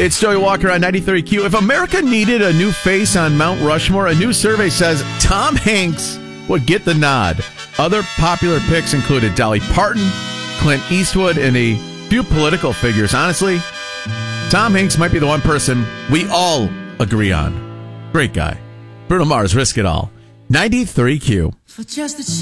It's Joey Walker on 93Q. If America needed a new face on Mount Rushmore, a new survey says Tom Hanks would get the nod. Other popular picks included Dolly Parton, Clint Eastwood, and a few political figures. Honestly, Tom Hanks might be the one person we all agree on. Great guy. Bruno Mars, Risk It All. 93Q. For just a